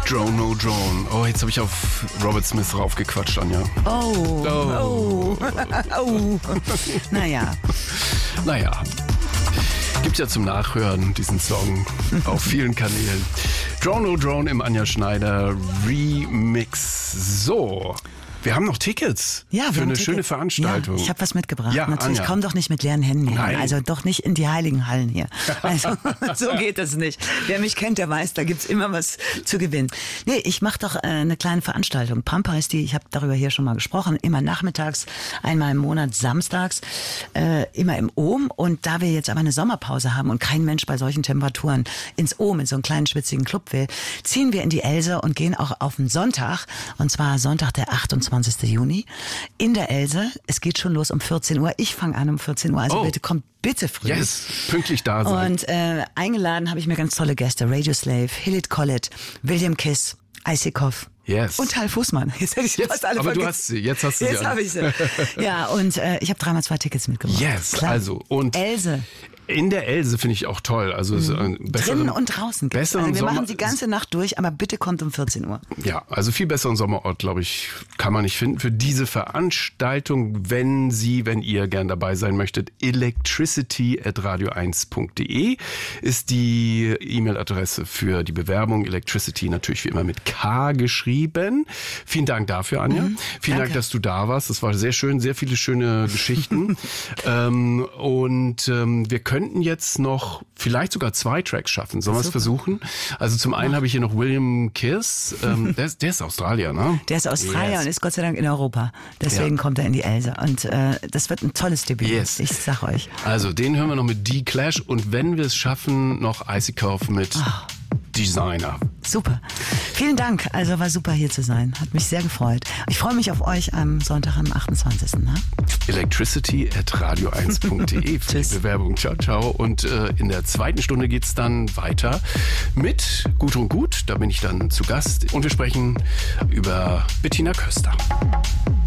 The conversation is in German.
Drone, no Drone. Oh, jetzt habe ich auf Robert Smith raufgequatscht, Anja. Oh. Naja. Gibt ja zum Nachhören diesen Song auf vielen Kanälen. Drone, no Drone im Anja Schneider Remix. So. Wir haben noch Tickets für eine schöne Veranstaltung. Ja, ich habe was mitgebracht. Ja, natürlich, Anja. komm doch nicht mit leeren Händen hier. Nein. Also doch nicht in die heiligen Hallen hier. Also so geht das nicht. Wer mich kennt, der weiß, da gibt's immer was zu gewinnen. Nee, ich mache doch eine kleine Veranstaltung. Pampa ist die, ich habe darüber hier schon mal gesprochen, immer nachmittags, einmal im Monat samstags, immer im Ohm. Und da wir jetzt aber eine Sommerpause haben und kein Mensch bei solchen Temperaturen ins Ohm, in so einen kleinen schwitzigen Club will, ziehen wir in die Else und gehen auch auf den Sonntag. Und zwar Sonntag, der 28. Juni in der Else. Es geht schon los um 14 Uhr. Ich fange an um 14 Uhr, also bitte kommt bitte früh. Yes, pünktlich da sein. Und eingeladen habe ich mir ganz tolle Gäste. Radio Slave, Hillit Collett, William Kiss, Isikoff. Yes. Und Hal Fußmann. Jetzt hätte ich fast alle aber vergessen. jetzt hast du sie. Jetzt habe ich sie. Ja, und ich habe 3x2 Tickets mitgebracht. Yes, Klar. also. Und Else. in der Else finde ich auch toll. Also Drinnen und draußen. Besseren Also wir Sommer, machen die ganze Nacht durch, aber bitte kommt um 14 Uhr. Ja, also viel besseren Sommerort, glaube ich, kann man nicht finden für diese Veranstaltung, wenn ihr gern dabei sein möchtet. electricity@radio1.de ist die E-Mail-Adresse für die Bewerbung. Electricity natürlich wie immer mit K geschrieben. Vielen Dank dafür, Anja. Vielen Dank, dass du da warst. Das war sehr schön, sehr viele schöne Geschichten. Wir könnten jetzt noch vielleicht sogar 2 Tracks schaffen. Sollen wir es versuchen? Also zum einen habe ich hier noch William Kiss. Der ist Australier, ne? Der ist Australier und ist Gott sei Dank in Europa. Deswegen kommt er in die Else. Und das wird ein tolles Debüt. Yes. Ich sag euch. Also den hören wir noch mit D-Clash und wenn wir es schaffen, noch Isikoff mit Designer. Super. Vielen Dank. Also war super hier zu sein. Hat mich sehr gefreut. Ich freue mich auf euch am Sonntag, am 28. Ne? Electricity@radio1.de für die Bewerbung. Ciao, ciao. Und in der zweiten Stunde geht's dann weiter mit Gut und Gut. Da bin ich dann zu Gast und wir sprechen über Bettina Köster.